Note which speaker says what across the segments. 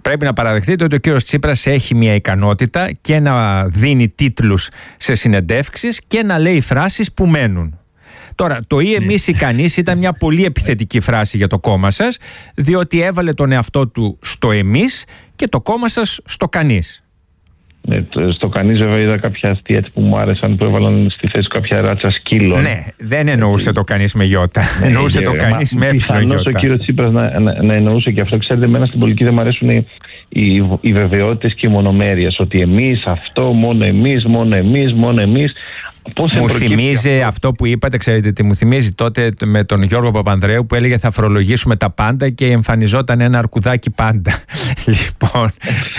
Speaker 1: πρέπει να παραδεχτείτε ότι ο κύριος Τσίπρας έχει μια ικανότητα και να δίνει τίτλους σε συνεντεύξεις και να λέει φράσεις που μένουν. Τώρα, το ή εμείς ή κανείς ήταν μια πολύ επιθετική φράση για το κόμμα σας, διότι έβαλε τον εαυτό του στο εμείς και το κόμμα σας στο κανείς.
Speaker 2: Στο κανείς βέβαια είδα κάποια αστεία που μου άρεσαν, που έβαλαν στη θέση κάποια ράτσα σκύλων.
Speaker 1: Ναι, δεν εννοούσε το κανείς με γιώτα. Εννοούσε το κανείς με έψιλον γιώτα.
Speaker 2: Πιθανώς ο κύριος Τσίπρας να εννοούσε και αυτό. Ξέρετε, εμένα στην πολιτική δεν μου αρέσουν οι βεβαιότητες και οι μονομέρειες. Ότι εμείς αυτό, μόνο εμείς, μόνο εμείς, μόνο εμείς.
Speaker 1: Μου θυμίζει αυτό που είπατε, ξέρετε τι μου θυμίζει τότε με τον Γιώργο Παπανδρέου, που έλεγε θα φορολογήσουμε τα πάντα και εμφανιζόταν ένα αρκουδάκι πάντα. Λοιπόν.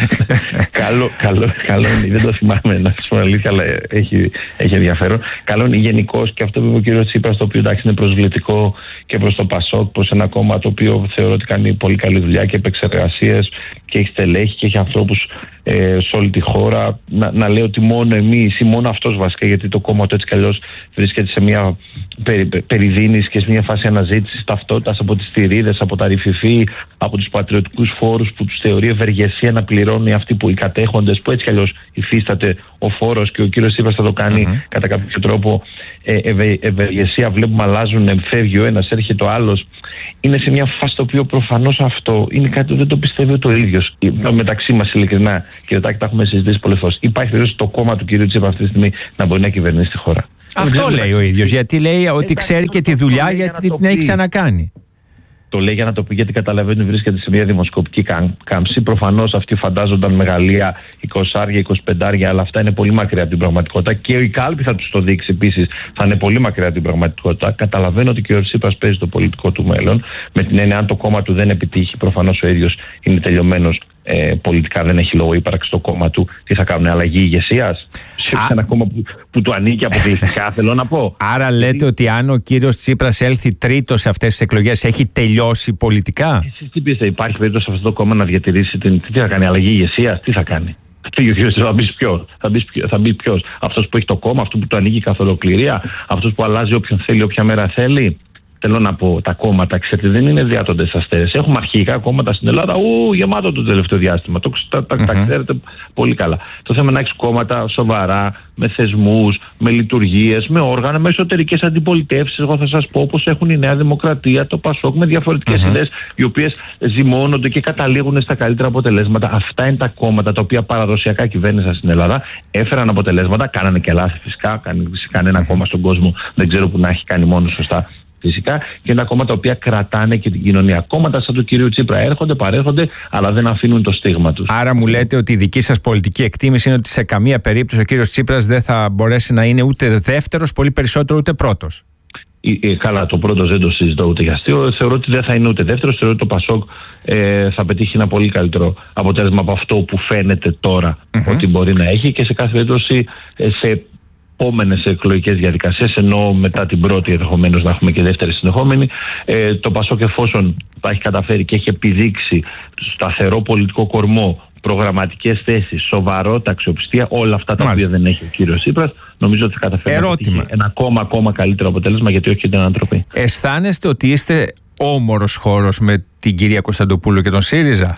Speaker 2: Καλό είναι, δεν το θυμάμαι να σας πω αλήθεια, αλλά έχει ενδιαφέρον. Καλό είναι γενικώς και αυτό που είπε ο κύριος Τσίπρας, το οποίο εντάξει είναι προσβλητικό και προς το ΠΑΣΟΚ, προς ένα κόμμα το οποίο θεωρώ ότι κάνει πολύ καλή δουλειά και επεξεργασίες και έχει στελέχη και έχει ανθρώπους σε όλη τη χώρα, να λέει ότι μόνο εμείς ή μόνο αυτός βασικά, γιατί το κόμμα του έτσι κι αλλιώς βρίσκεται σε μια περιδίνηση και σε μια φάση αναζήτησης ταυτότητας από τις θηρίδες, από τα ρηφιφή, από τους πατριωτικούς φόρους που τους θεωρεί ευεργεσία να πληρώνει αυτοί που οι κατέχοντες, που έτσι κι αλλιώς υφίσταται ο φόρος και ο κύριος Τσίπρας θα το κάνει κατά κάποιο τρόπο ευεργεσία. Βλέπουμε αλλάζουν, φεύγει ο ένας, έρχεται ο άλλος. Είναι σε μια φάση το οποίο προφανώς αυτό είναι κάτι που δεν το πιστεύει ούτε ο ίδιος. Μεταξύ μας, ειλικρινά, κύριε Τάκη, τα έχουμε συζητήσει πολλές φορές. Υπάρχει περίπτωση το κόμμα του κύριου Τσίπρα αυτή τη στιγμή να μπορεί να κυβερνήσει τη χώρα.
Speaker 1: Αυτό λέει ο ίδιος, γιατί λέει ότι ξέρει και τη δουλειά, γιατί την έχει ξανακάνει.
Speaker 2: Το λέει για να το πει, γιατί καταλαβαίνει ότι βρίσκεται σε μια δημοσκοπική κάμψη. Προφανώς αυτοί φαντάζονταν μεγαλεία 20-25, αλλά αυτά είναι πολύ μακριά από την πραγματικότητα. Και η κάλπη θα τους το δείξει επίσης, θα είναι πολύ μακριά από την πραγματικότητα. Καταλαβαίνω ότι και ο Τσίπρας παίζει το πολιτικό του μέλλον. Με την έννοια, αν το κόμμα του δεν επιτύχει, προφανώς ο ίδιος είναι τελειωμένος. Πολιτικά δεν έχει λόγο ύπαρξη στο κόμμα του. Τι θα κάνουν, αλλαγή ηγεσίας σε ένα κόμμα που του ανήκει αποκλειστικά, θέλω να πω.
Speaker 1: Άρα λέτε ότι αν ο κύριος Τσίπρας έλθει τρίτος σε αυτές τις εκλογές, έχει τελειώσει πολιτικά?
Speaker 2: Εσείς τι πείστε, υπάρχει περίπτωση σε αυτό το κόμμα να διατηρήσει τι θα κάνει, αλλαγή ηγεσίας, τι θα κάνει? Θα μπει ποιος? Αυτός που έχει το κόμμα, αυτό που του ανήκει καθ' ολοκληρία, αυτός που αλλάζει όποιον θέλει, όποια μέρα θέλει? Θέλω να πω, τα κόμματα, ξέρετε, δεν είναι διάτοντες αστέρες. Έχουμε αρχικά κόμματα στην Ελλάδα, γεμάτο το τελευταίο διάστημα. Τα ξέρετε πολύ καλά. Το θέμα είναι να έχεις κόμματα σοβαρά, με θεσμούς, με λειτουργίες, με όργανα, με εσωτερικές αντιπολιτεύσεις. Εγώ θα σας πω, όπως έχουν η Νέα Δημοκρατία, το ΠΑΣΟΚ, με διαφορετικές ιδέες, οι οποίες ζυμώνονται και καταλήγουν στα καλύτερα αποτελέσματα. Αυτά είναι τα κόμματα τα οποία παραδοσιακά κυβέρνησαν στην Ελλάδα. Έφεραν αποτελέσματα, κάνανε και λάθη φυσικά. Κανένα κόμμα στον κόσμο δεν ξέρω που να έχει κάνει μόνο σωστά. Φυσικά, και είναι κόμματα τα οποία κρατάνε και την κοινωνία. Κόμματα σαν του κυρίου Τσίπρα έρχονται, παρέρχονται, αλλά δεν αφήνουν το στίγμα τους.
Speaker 1: Άρα μου λέτε ότι η δική σας πολιτική εκτίμηση είναι ότι σε καμία περίπτωση ο κύριος Τσίπρας δεν θα μπορέσει να είναι ούτε δεύτερος, πολύ περισσότερο ούτε πρώτος?
Speaker 2: Καλά, το πρώτος δεν το συζητώ ούτε για αστείο. Θεωρώ ότι δεν θα είναι ούτε δεύτερος. Θεωρώ ότι το ΠΑΣΟΚ θα πετύχει ένα πολύ καλύτερο αποτέλεσμα από αυτό που φαίνεται τώρα ότι μπορεί να έχει, και σε κάθε περίπτωση σε επόμενες εκλογικές διαδικασίες, ενώ μετά την πρώτη ενδεχομένως να έχουμε και δεύτερη συνεχόμενη, το ΠΑΣΟΚ, εφόσον θα έχει καταφέρει και έχει επιδείξει σταθερό πολιτικό κορμό, προγραμματικές θέσεις, σοβαρότητα, αξιοπιστία, όλα αυτά τα οποία δεν έχει ο κύριος Τσίπρας, νομίζω ότι θα καταφέρει να έχει ένα ακόμα καλύτερο αποτέλεσμα, γιατί όχι και την ανατροπή.
Speaker 1: Αισθάνεστε ότι είστε όμορος χώρος με την κυρία Κωνσταντοπούλου και τον ΣΥΡΙΖΑ?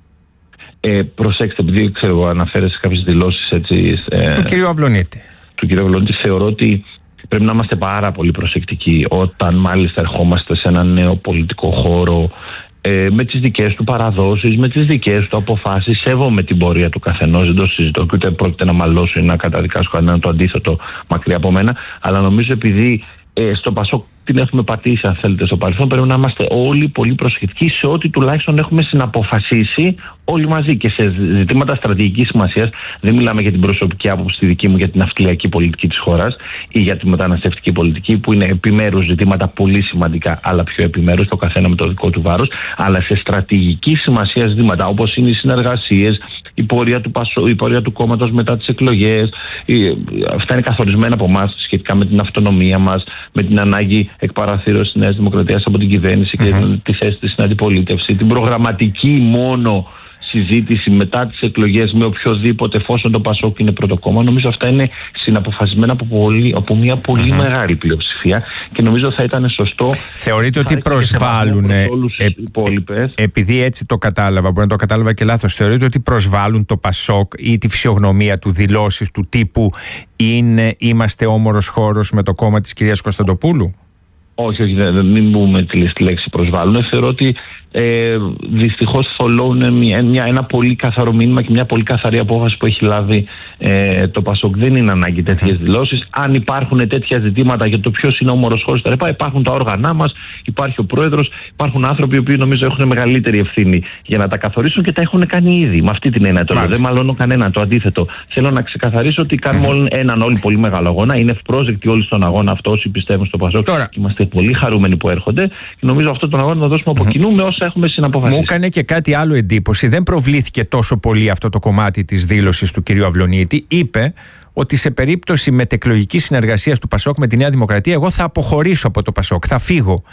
Speaker 2: Προσέξτε, επειδή ξέρω αναφέρεσαι σε κάποιες δηλώσεις
Speaker 1: του κυρίου Αυλονίτη.
Speaker 2: Του κ. Αυλονίτη, θεωρώ ότι πρέπει να είμαστε πάρα πολύ προσεκτικοί όταν μάλιστα ερχόμαστε σε ένα νέο πολιτικό χώρο, με τις δικές του παραδόσεις, με τις δικές του αποφάσεις. Σέβομαι την πορεία του καθενός, δεν το συζητώ και ούτε πρόκειται να μαλώσω ή να καταδικάσω κανέναν, το αντίθετο μακριά από μένα, αλλά νομίζω επειδή στο ΠΑΣΟΚ την έχουμε πατήσει, αν θέλετε, στο παρελθόν, πρέπει να είμαστε όλοι πολύ προσεκτικοί σε ό,τι τουλάχιστον έχουμε συναποφασίσει όλοι μαζί, και σε ζητήματα στρατηγικής σημασίας. Δεν μιλάμε για την προσωπική άποψη τη δική μου για την ναυτιλιακή πολιτική της χώρας ή για τη μεταναστευτική πολιτική, που είναι επιμέρους ζητήματα πολύ σημαντικά, αλλά πιο επιμέρους, το καθένα με το δικό του βάρος, αλλά σε στρατηγική σημασία ζητήματα όπως είναι οι συνεργασίες, η πορεία του η πορεία του κόμματος μετά τις εκλογές. Αυτά είναι καθορισμένα από εμάς σχετικά με την αυτονομία μας, με την ανάγκη εκπαραθύρωσης της Νέας Δημοκρατίας από την κυβέρνηση και τη θέση της στην αντιπολίτευση, την προγραμματική μόνο συζήτηση μετά τις εκλογές με οποιοδήποτε, εφόσον το ΠΑΣΟΚ είναι πρώτο κόμμα. Νομίζω αυτά είναι συναποφασισμένα από μια πολύ μεγάλη πλειοψηφία και νομίζω θα ήταν σωστό.
Speaker 1: Θεωρείτε ότι προσβάλλουν, επειδή έτσι το κατάλαβα, μπορεί να το κατάλαβα και λάθος, θεωρείτε ότι προσβάλλουν το ΠΑΣΟΚ ή τη φυσιογνωμία του, δηλώσεις του τύπου είμαστε όμορος χώρος με το κόμμα της κυρίας Κωνσταντοπούλου?
Speaker 2: Όχι, μην μπούμε τη λέξη προσβάλλουν. Θεωρώ ότι δυστυχώς θολώνουν ένα πολύ καθαρό μήνυμα και μια πολύ καθαρή απόφαση που έχει λάβει το ΠΑΣΟΚ. Δεν είναι ανάγκη τέτοιες δηλώσεις. Αν υπάρχουν τέτοια ζητήματα για το ποιος είναι ο όμορος χώρος, υπάρχουν τα όργανά μας, υπάρχει ο πρόεδρος, υπάρχουν άνθρωποι οι οποίοι νομίζω έχουν μεγαλύτερη ευθύνη για να τα καθορίσουν και τα έχουν κάνει ήδη. Με αυτή την έννοια τώρα. Δεν μαλώνω κανέναν. Το αντίθετο. Θέλω να ξεκαθαρίσω ότι κάνουμε έναν όλοι πολύ μεγάλο αγώνα. Είναι ευπρόσδεκτοι όλοι στον αγώνα αυτό όσοι πιστεύουν στο ΠΑΣΟΚ. Είμαστε πολύ χαρούμενοι που έρχονται και νομίζω αυτόν τον αγώνα να δώσουμε από κοινού με όσα έχουμε συναποφασίσει.
Speaker 1: Μου έκανε και κάτι άλλο εντύπωση. Δεν προβλήθηκε τόσο πολύ αυτό το κομμάτι της δήλωσης του κυρίου Αυλονίτη. Είπε ότι σε περίπτωση μετεκλογικής συνεργασίας του ΠΑΣΟΚ με τη Νέα Δημοκρατία, εγώ θα αποχωρήσω από το ΠΑΣΟΚ, θα φύγω.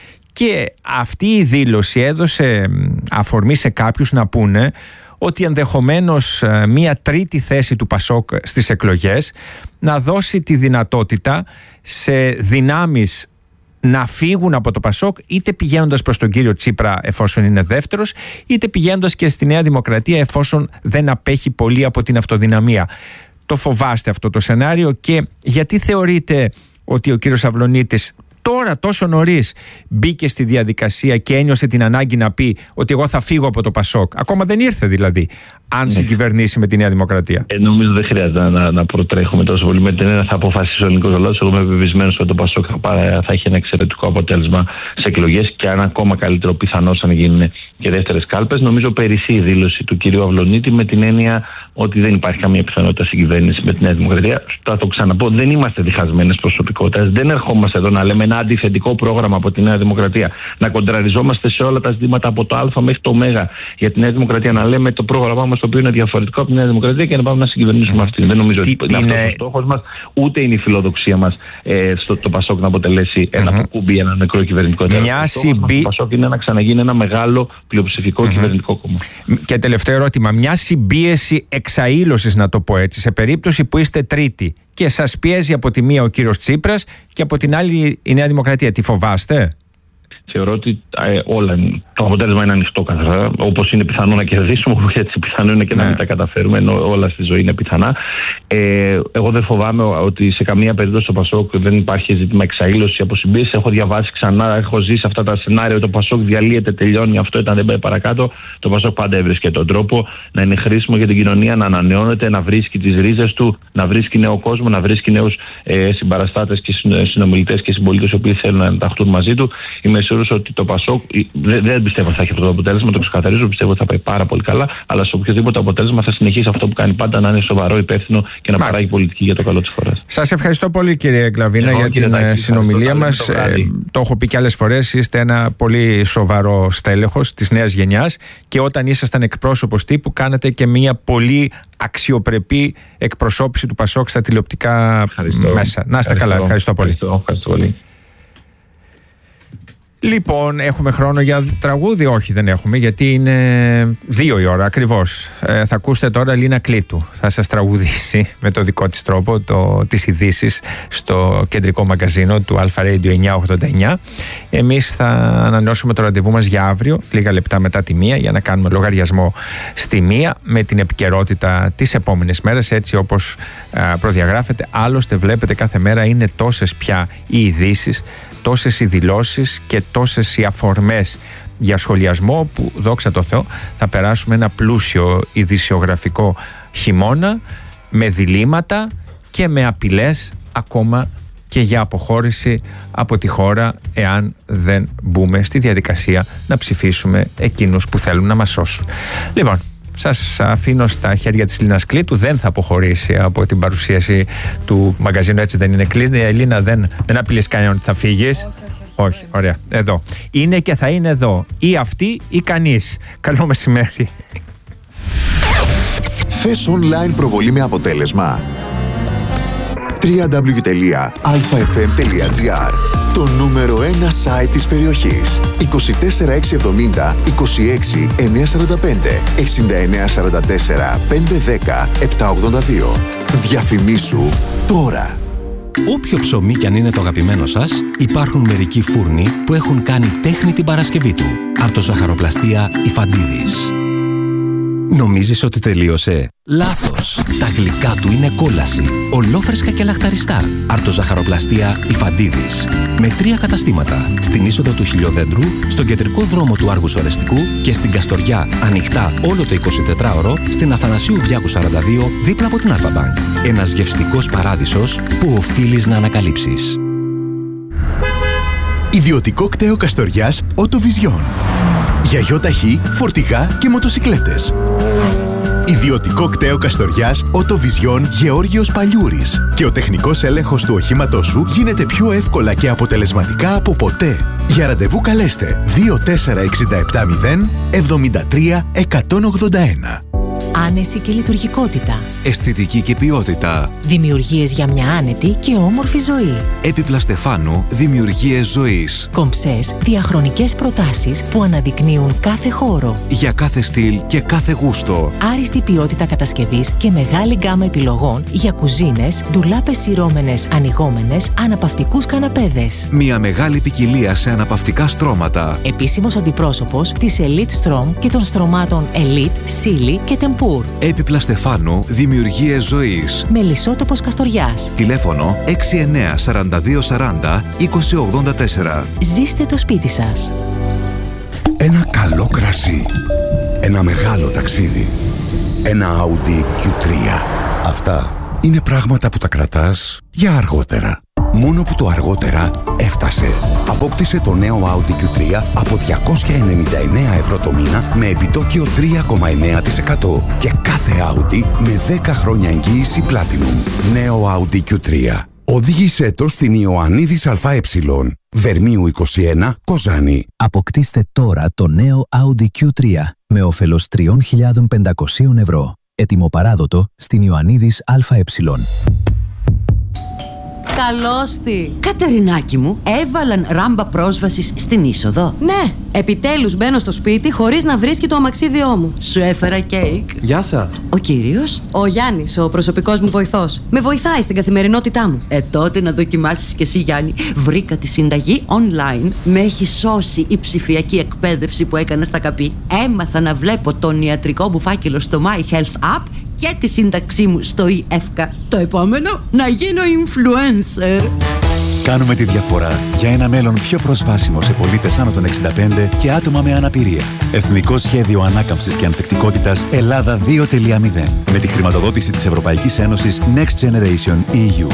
Speaker 1: Και αυτή η δήλωση έδωσε αφορμή σε κάποιους να πούνε ότι ενδεχομένως μία τρίτη θέση του ΠΑΣΟΚ στις εκλογές να δώσει τη δυνατότητα σε δυνάμεις να φύγουν από το ΠΑΣΟΚ, είτε πηγαίνοντας προς τον κύριο Τσίπρα εφόσον είναι δεύτερος, είτε πηγαίνοντας και στη Νέα Δημοκρατία εφόσον δεν απέχει πολύ από την αυτοδυναμία. Το φοβάστε αυτό το σενάριο και γιατί θεωρείτε ότι ο κύριος Αυλονίτης τώρα τόσο νωρίς μπήκε στη διαδικασία και ένιωσε την ανάγκη να πει ότι εγώ θα φύγω από το ΠΑΣΟΚ? Ακόμα δεν ήρθε δηλαδή, αν συγκυβερνήσει με τη Νέα Δημοκρατία.
Speaker 2: Νομίζω δεν χρειάζεται να προτρέχουμε τόσο πολύ. Με την έννοια θα αποφασίσει ο ελληνικός λαός. Εγώ είμαι πεπισμένος ότι το ΠΑΣΟΚ θα έχει ένα εξαιρετικό αποτέλεσμα σε εκλογές και ένα ακόμα καλύτερο πιθανώς αν γίνουν και δεύτερες κάλπες. Νομίζω πέρυσι η δήλωση του κυρίου Αυλονίτη με την έννοια ότι δεν υπάρχει καμία πιθανότητα συγκυβέρνηση με τη Νέα Δημοκρατία. Θα το ξαναπώ, δεν είμαστε διχασμένες προσωπικότητες. Δεν ερχόμαστε εδώ να λέμε ένα αντιθετικό πρόγραμμα από τη Νέα Δημοκρατία. Να κοντραριζόμαστε σε όλα τα ζητήματα από το Α μέχρι το Ω για τη Νέα Δημοκρατία. Να λέμε το πρόγραμμά μας το οποίο είναι διαφορετικό από τη Νέα Δημοκρατία και να πάμε να συγκυβερνήσουμε αυτή. Δεν νομίζω ότι είναι αυτός ο στόχος μας, ούτε είναι η φιλοδοξία μας το ΠΑΣΟΚ να αποτελέσει ένα κουμπί, ένα νεκρό κυβερνητικό τέλος. Το ΠΑΣΟΚ είναι να ξαναγίνει ένα μεγάλο πλειοψηφικό κυβερνητικό κόμμα.
Speaker 1: Και τελευταίο ερώτημα, μια συμπίεση εξαήλωσης, να το πω έτσι, σε περίπτωση που είστε τρίτη και σας πιέζει από τη μία ο κύριος Τσίπρας και από την άλλη η Νέα Δημοκρατία, τι φοβάστε?
Speaker 2: Θεωρώ ότι το αποτέλεσμα είναι ανοιχτό καθαρά. Όπως είναι πιθανό να κερδίσουμε, έτσι πιθανό είναι και να μην τα καταφέρουμε, ενώ όλα στη ζωή είναι πιθανά. Εγώ δεν φοβάμαι ότι σε καμία περίπτωση στο ΠΑΣΟΚ δεν υπάρχει ζήτημα εξαήλωση από συμπίεση. Έχω διαβάσει ξανά, έχω ζήσει αυτά τα σενάρια. Το ΠΑΣΟΚ διαλύεται, τελειώνει, αυτό ήταν, δεν πάει παρακάτω. Το ΠΑΣΟΚ πάντα έβρισκε τον τρόπο να είναι χρήσιμο για την κοινωνία, να ανανεώνεται, να βρίσκει τις ρίζες του, να βρίσκει νέο κόσμο, να βρίσκει νέους συμπαραστάτες και συνομιλητές και συμπολίτες οι οποίοι θέλουν να ενταχθούν μαζί του. Είμαι σίγουρος ότι το ΠΑΣΟΚ δεν πιστεύω ότι θα έχει αυτό το αποτέλεσμα, το ξεκαθαρίζω, πιστεύω ότι θα πάει πάρα πολύ καλά, αλλά σε οποιοδήποτε αποτέλεσμα θα συνεχίσει αυτό που κάνει πάντα, να είναι σοβαρό, υπεύθυνο και να παράγει πολιτική για το καλό της χώρας.
Speaker 1: Σας ευχαριστώ πολύ, κύριε Γκλαβίνα, για την συνομιλία μας. Το έχω πει και άλλες φορές, είστε ένα πολύ σοβαρό στέλεχος της νέας γενιάς και όταν ήσασταν εκπρόσωπος τύπου κάνατε και μια πολύ αξιοπρεπή εκπροσώπηση του ΠΑΣΟΚ στα τηλεοπτικά μέσα. Να είστε καλά, ευχαριστώ πολύ.
Speaker 2: Ευχαριστώ πολύ.
Speaker 1: Λοιπόν, έχουμε χρόνο για τραγούδι? Όχι, δεν έχουμε, γιατί είναι 2 η ώρα ακριβώς. Θα ακούσετε τώρα Λίνα Κλήτου. Θα σας τραγουδήσει με το δικό της τρόπο τις ειδήσεις στο κεντρικό μαγκαζίνο του Alpha Radio 989. Εμείς θα ανανεώσουμε το ραντεβού μας για αύριο, λίγα λεπτά μετά τη 1, για να κάνουμε λογαριασμό στη 1 με την επικαιρότητα τις επόμενες μέρες, έτσι όπως προδιαγράφεται. Άλλωστε βλέπετε κάθε μέρα είναι τόσες πια οι ειδήσεις, τόσες οι δηλώσεις και τόσες οι αφορμές για σχολιασμό που, δόξα τω Θεώ, θα περάσουμε ένα πλούσιο ειδησιογραφικό χειμώνα με διλήμματα και με απειλές ακόμα και για αποχώρηση από τη χώρα εάν δεν μπούμε στη διαδικασία να ψηφίσουμε εκείνους που θέλουν να μας σώσουν. Λοιπόν, σας αφήνω στα χέρια της Λίνας Κλήτου. Δεν θα αποχωρήσει από την παρουσίαση του μαγκαζίνου, έτσι δεν είναι? Κλείνει. Ελίνα, δεν απειλείς κανέναν ότι θα φύγεις? Όχι, ωραία. Εδώ. Είναι και θα είναι εδώ. Ή αυτή ή κανείς. Καλό μεσημέρι.
Speaker 3: Θες online προβολή με αποτέλεσμα? www.alphafm.gr. Το νούμερο 1 site της περιοχής. 24670 26 945 6944 510 782. Διαφημίσου τώρα.
Speaker 4: Όποιο ψωμί κι αν είναι το αγαπημένο σας, υπάρχουν μερικοί φούρνοι που έχουν κάνει τέχνη την Παρασκευή του. Αρτοζαχαροπλαστεία Ιφαντίδης. Νομίζεις ότι τελείωσε? Λάθος! Τα γλυκά του είναι κόλαση. Ολόφρεσκα και λαχταριστά. Αρτοζαχαροπλαστεία Ιφαντίδης. Με 3 καταστήματα. Στην είσοδο του Χιλιοδέντρου, στον κεντρικό δρόμο του Άργους Ορεστικού και στην Καστοριά, ανοιχτά όλο το 24ωρο, στην Αθανασίου Διάκου 42, δίπλα από την Αλφα-Μπανκ. Ένας γευστικός παράδεισος που οφείλεις να ανακαλύψεις.
Speaker 5: Ιδιωτικό κτέο Καστοριάς Οτοβιζιόν. Για γιοταχή, φορτηγά και μοτοσικλέτες. Ιδιωτικό κτέο Καστοριάς Οτοβιζιόν Γεώργιος Παλιούρης. Και ο τεχνικός έλεγχος του οχήματός σου γίνεται πιο εύκολα και αποτελεσματικά από ποτέ. Για ραντεβού καλέστε 24670 73 181.
Speaker 6: Άνεση και λειτουργικότητα.
Speaker 7: Αισθητική και ποιότητα.
Speaker 6: Δημιουργίες για μια άνετη και όμορφη ζωή.
Speaker 7: Έπιπλα Στεφάνου, δημιουργίες ζωής.
Speaker 6: Κομψές, διαχρονικές προτάσεις που αναδεικνύουν κάθε χώρο.
Speaker 7: Για κάθε στυλ και κάθε γούστο.
Speaker 6: Άριστη ποιότητα κατασκευής και μεγάλη γκάμα επιλογών για κουζίνες, ντουλάπες σειρώμενες, ανοιγόμενες, αναπαυτικούς καναπέδες.
Speaker 7: Μια μεγάλη ποικιλία σε αναπαυτικά στρώματα.
Speaker 6: Επίσημος αντιπρόσωπος της Elite Strom και των στρωμάτων Elite, Silly και Tempur.
Speaker 7: Έπιπλα Στεφάνου, δημιουργίες ζωής.
Speaker 6: Μελισσότοπος Καστοριάς.
Speaker 7: Τηλέφωνο 69 42 40 20 84.
Speaker 6: Ζήστε το σπίτι σας.
Speaker 5: Ένα καλό κρασί. Ένα μεγάλο ταξίδι. Ένα Audi Q3. Αυτά είναι πράγματα που τα κρατάς για αργότερα. Μόνο που το αργότερα έφτασε. Απόκτησε το νέο Audi Q3 από 299 ευρώ το μήνα με επιτόκιο 3,9% και κάθε Audi με 10 χρόνια εγγύηση Platinum. Νέο Audi Q3. Οδήγησέ το στην Ιωαννίδης ΑΕ. Βερμίου 21, Κοζάνη.
Speaker 8: Αποκτήστε τώρα το νέο Audi Q3 με όφελος 3.500 ευρώ. Έτοιμο παράδοτο στην Ιωαννίδης ΑΕ.
Speaker 9: Καλώς τη!
Speaker 10: Κατερινάκη μου, έβαλαν ράμπα πρόσβασης στην είσοδο.
Speaker 9: Ναι, επιτέλους μπαίνω στο σπίτι χωρίς να βρίσκει το αμαξίδιό μου.
Speaker 10: Σου έφερα κέικ.
Speaker 11: Γεια σας.
Speaker 10: Ο κύριος?
Speaker 9: Ο Γιάννης, ο προσωπικός μου βοηθός. Με βοηθάει στην καθημερινότητά μου.
Speaker 10: Τότε να δοκιμάσεις κι εσύ, Γιάννη. Βρήκα τη συνταγή online. Με έχει σώσει η ψηφιακή εκπαίδευση που έκανα στα ΚΑΠΗ. Έμαθα να βλέπω τον ιατρικό μου φάκελο στο My Health App και τη σύνταξή μου στο ΕΦΚΑ. Το επόμενο, να γίνω influencer.
Speaker 12: Κάνουμε τη διαφορά για ένα μέλλον πιο προσβάσιμο σε πολίτες άνω των 65 και άτομα με αναπηρία. Εθνικό Σχέδιο Ανάκαμψης και Ανθεκτικότητας Ελλάδα 2.0 με τη χρηματοδότηση της Ευρωπαϊκής Ένωσης Next Generation EU.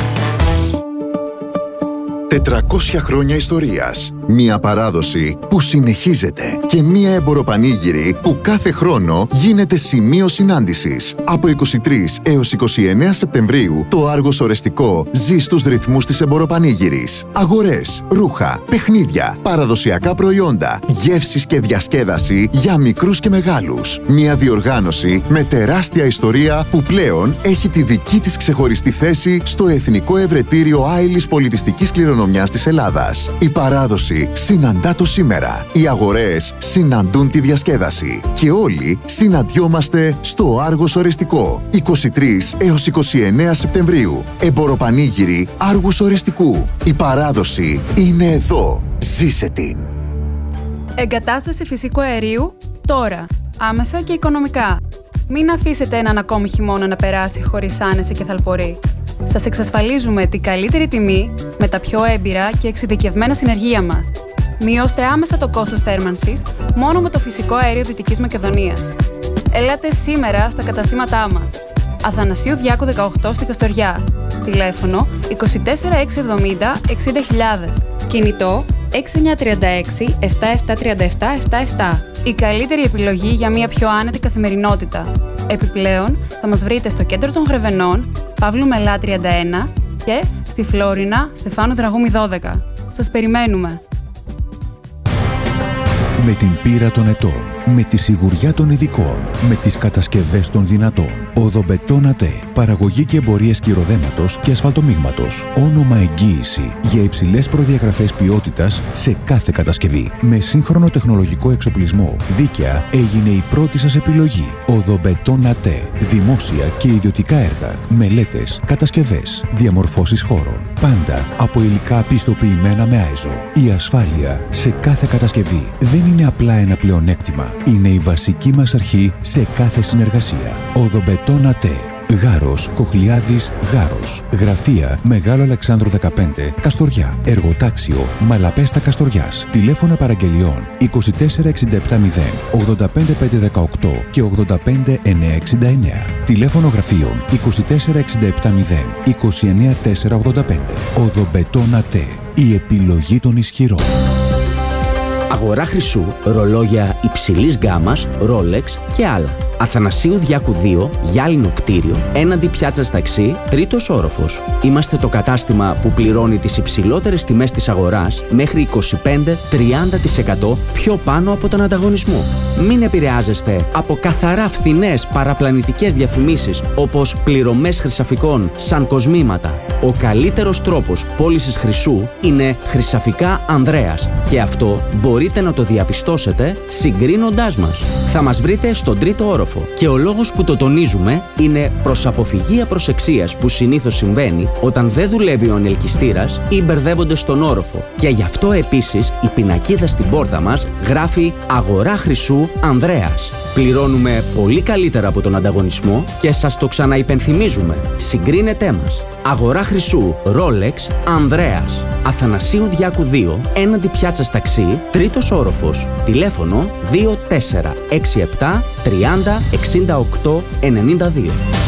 Speaker 3: 400 χρόνια ιστορίας. Μία παράδοση που συνεχίζεται και μία εμποροπανήγυρη που κάθε χρόνο γίνεται σημείο συνάντησης. Από 23 έως 29 Σεπτεμβρίου το Άργος Ορεστικό ζει στους ρυθμούς της εμποροπανήγυρης. Αγορές, ρούχα, παιχνίδια, παραδοσιακά προϊόντα, γεύσεις και διασκέδαση για μικρούς και μεγάλους. Μία διοργάνωση με τεράστια ιστορία που πλέον έχει τη δική της ξεχωριστή θέση στο Εθνικό Ευρετήριο Άειλης Πολιτιστικής Κληρονομιάς της Ελλάδας. Η παράδοση συναντά το σήμερα. Οι αγορές συναντούν τη διασκέδαση. Και όλοι συναντιόμαστε στο Άργος Ορεστικό. 23 έως 29 Σεπτεμβρίου. Εμποροπανήγυρη Άργους Ορεστικού. Η παράδοση είναι εδώ. Ζήσε την.
Speaker 13: Εγκατάσταση φυσικού αερίου τώρα. Άμεσα και οικονομικά. Μην αφήσετε έναν ακόμη χειμώνα να περάσει χωρίς άνεση και θαλπορή. Σας εξασφαλίζουμε την καλύτερη τιμή με τα πιο έμπειρα και εξειδικευμένα συνεργεία μας. Μειώστε άμεσα το κόστος θέρμανσης μόνο με το φυσικό αέριο Δυτικής Μακεδονίας. Ελάτε σήμερα στα καταστήματά μας. Αθανασίου Διάκου 18 στην Καστοριά. Τηλέφωνο 24670 60.000. Κινητό 6936 7737 77. Η καλύτερη επιλογή για μια πιο άνετη καθημερινότητα. Επιπλέον, θα μας βρείτε στο κέντρο των Γρεβενών, Παύλου Μελά 31 και στη Φλόρινα, Στεφάνου Δραγούμη 12. Σας περιμένουμε!
Speaker 5: Με την πείρα των ετών με τη σιγουριά των ειδικών, με τις κατασκευές των δυνατών. Οδομπετόν ΑΤΕ. Παραγωγή και εμπορία σκυροδέματος και ασφαλτομίγματος. Όνομα εγγύηση για υψηλές προδιαγραφές ποιότητας σε κάθε κατασκευή. Με σύγχρονο τεχνολογικό εξοπλισμό. Δίκαια έγινε η πρώτη σας επιλογή. Οδομπετόν ΑΤΕ. Δημόσια και ιδιωτικά έργα. Μελέτες, κατασκευές, διαμορφώσεις χώρων. Πάντα από υλικά πιστοποιημένα με ISO. Η ασφάλεια σε κάθε κατασκευή δεν είναι απλά ένα πλεονέκτημα. Είναι η βασική μας αρχή σε κάθε συνεργασία. Οδομπετόν ΑΤΕ. Γάρος, Κοχλιάδης, Γάρος. Γραφεία Μεγάλο Αλεξάνδρου 15, Καστοριά. Εργοτάξιο Μαλαπέστα Καστοριάς. Τηλέφωνα παραγγελιών 24670 85518 και 85969. Τηλέφωνο γραφείων 24670 29485. Οδομπετόν ΑΤΕ. Η επιλογή των ισχυρών.
Speaker 11: Αγορά χρυσού, ρολόγια υψηλής γκάμας, Rolex και άλλα. Αθανασίου Διάκου 2, γυάλινο κτίριο, έναντι πιάτσας ταξί, τρίτος όροφος. Είμαστε το κατάστημα που πληρώνει τις υψηλότερες τιμές της αγοράς μέχρι 25-30% πιο πάνω από τον ανταγωνισμό. Μην επηρεάζεστε από καθαρά φθηνές παραπλανητικές διαφημίσεις όπως πληρωμές χρυσαφικών σαν κοσμήματα. Ο καλύτερος τρόπος πώλησης χρυσού είναι Χρυσαφικά Ανδρέας και αυτό μπορείτε να το διαπιστώσετε συγκρίνοντάς μας. Θα μας βρείτε στον τρίτο όροφο και ο λόγος που το τονίζουμε είναι προς αποφυγή απροσεξίας που συνήθως συμβαίνει όταν δεν δουλεύει ο ανελκυστήρας ή μπερδεύονται στον όροφο. Και γι' αυτό επίσης η πινακίδα στην πόρτα μας γράφει «Αγορά χρυσού Ανδρέας». Πληρώνουμε πολύ καλύτερα από τον ανταγωνισμό και σας το ξαναυπενθυμίζουμε. Συγκρίνετέ μας. Αγορά χρυσού Rolex Ανδρέας. Αθανασίου Διάκου 2, έναντι πιάτσας ταξί, τρίτος όροφος. Τηλέφωνο 2467 30 68 92.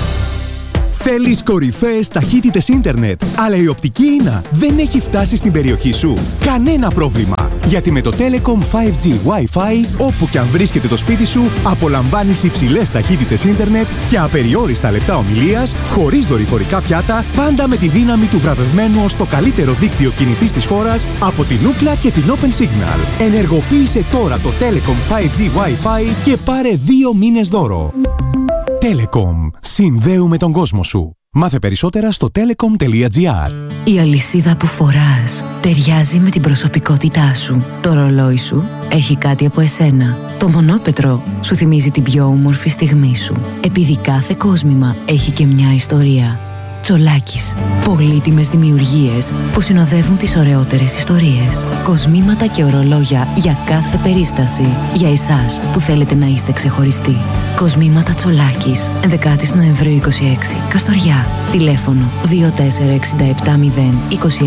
Speaker 14: Θέλεις κορυφαίες ταχύτητες ίντερνετ, αλλά η οπτική ίνα δεν έχει φτάσει στην περιοχή σου? Κανένα πρόβλημα, γιατί με το Telecom 5G Wi-Fi, όπου και αν βρίσκεται το σπίτι σου, απολαμβάνεις υψηλές ταχύτητες ίντερνετ και απεριόριστα λεπτά ομιλίας, χωρίς δορυφορικά πιάτα, πάντα με τη δύναμη του βραβευμένου ως το καλύτερο δίκτυο κινητής της χώρας από την Ookla και την Open Signal. Ενεργοποίησε τώρα το Telecom 5G Wi-Fi και πάρε 2 μήνες δώρο. Telecom. Συνδέουμε τον κόσμο σου. Μάθε περισσότερα στο telecom.gr.
Speaker 15: Η αλυσίδα που φοράς ταιριάζει με την προσωπικότητά σου. Το ρολόι σου έχει κάτι από εσένα. Το μονόπετρο σου θυμίζει την πιο όμορφη στιγμή σου. Επειδή κάθε κόσμημα έχει και μια ιστορία. Τσολάκης. Πολύτιμες δημιουργίες που συνοδεύουν τις ωραιότερες ιστορίες. Κοσμήματα και ορολόγια για κάθε περίσταση. Για εσάς που θέλετε να είστε ξεχωριστοί. Κοσμήματα Τσολάκης. 11 Νοεμβρίου 26. Καστοριά. Τηλέφωνο 24670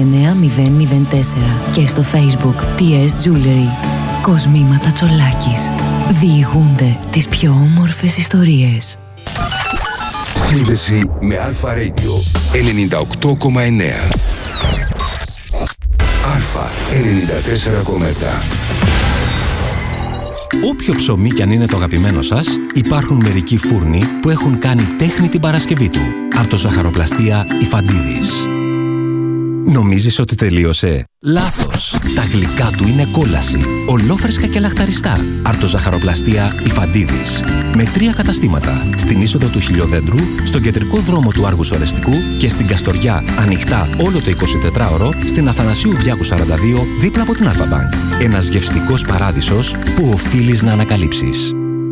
Speaker 15: 29004 και στο Facebook TS Jewelry. Κοσμήματα Τσολάκης. Διηγούνται τις πιο όμορφες ιστορίες.
Speaker 5: Σύνδεση με Αλφα Radio 98,9. Αλφα 94,7.
Speaker 4: Όποιο ψωμί κι αν είναι το αγαπημένο σας, υπάρχουν μερικοί φούρνοι που έχουν κάνει τέχνη την Παρασκευή του. Αρτοζαχαροπλαστεία Ιφαντίδης. Νομίζεις ότι τελείωσε? Λάθος! Τα γλυκά του είναι κόλαση. Ολόφρεσκα και λαχταριστά. Αρτοζαχαροπλαστεία Ιφαντίδης. Με 3 καταστήματα. Στην είσοδο του Χιλιοδέντρου, στον κεντρικό δρόμο του Άργους Ορεστικού και στην Καστοριά, ανοιχτά όλο το 24ωρο, στην Αθανασίου Διάκου 42, δίπλα από την Αλφα Bank. Ένας γευστικός παράδεισος που οφείλεις να ανακαλύψεις.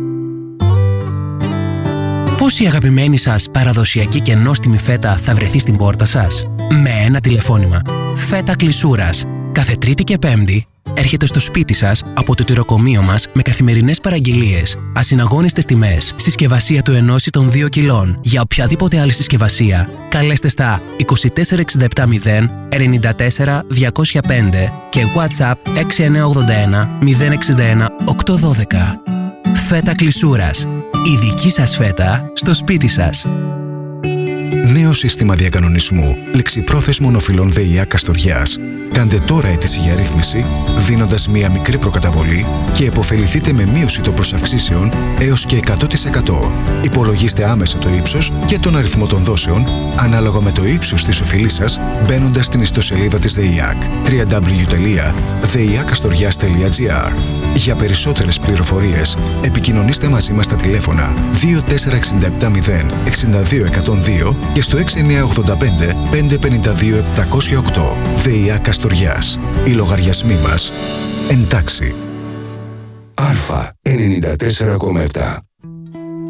Speaker 16: Πώς η αγαπημένη σας παραδοσιακή και νόστιμη φέτα θα βρεθεί στην πόρτα σας? Με ένα τηλεφώνημα. Φέτα Κλεισούρας. Κάθε Τρίτη και Πέμπτη έρχεται στο σπίτι σας από το τυροκομείο μας με καθημερινές παραγγελίες, ασυναγώνιστες τιμές, συσκευασία του 1 ή των 2 κιλών. Για οποιαδήποτε άλλη συσκευασία, καλέστε στα 24670 94 205 και WhatsApp 6981 061 812. Φέτα Κλεισούρας. Η δική σας φέτα στο σπίτι σας.
Speaker 5: Νέο σύστημα διακανονισμού λεξιπρόθεσμων οφειλών ΔΕΙΑ Καστοριάς
Speaker 17: Κάντε τώρα αίτηση για ρύθμιση, δίνοντας μία μικρή προκαταβολή και επωφεληθείτε με μείωση των προσαυξήσεων έως και 100%. Υπολογίστε άμεσα το ύψος και τον αριθμό των δόσεων, ανάλογα με το ύψος της οφειλής σας, μπαίνοντας στην ιστοσελίδα της ΔΕΙΑΚ www.deiakastorias.gr. Για περισσότερες πληροφορίες, επικοινωνήστε μαζί μας στα τηλέφωνα 24670 62102 και στο 6985 552 708. ΔΕΙΑΚ Αστοριάς. Οι λογαριασμοί μας εντάξει.
Speaker 5: Α 94,7.